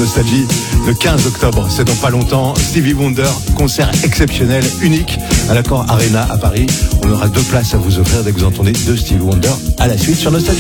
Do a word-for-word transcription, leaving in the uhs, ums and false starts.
Nostalgie le quinze octobre. C'est dans pas longtemps. Stevie Wonder, concert exceptionnel, unique à l'Accor Arena à Paris. On aura deux places à vous offrir dès que vous entendez de Stevie Wonder à la suite sur Nostalgie.